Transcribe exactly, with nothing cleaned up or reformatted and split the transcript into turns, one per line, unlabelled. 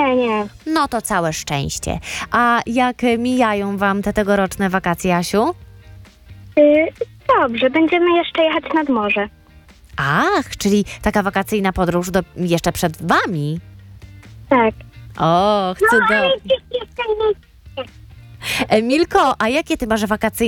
Nie, nie.
No to całe szczęście. A jak e, mijają wam te tegoroczne wakacje, Asiu?
Y, dobrze, będziemy jeszcze jechać nad morze.
Ach, czyli taka wakacyjna podróż do, jeszcze przed wami.
Tak.
Och, cudownie.
No, ale
Emilko, a jakie ty masz wakacyjne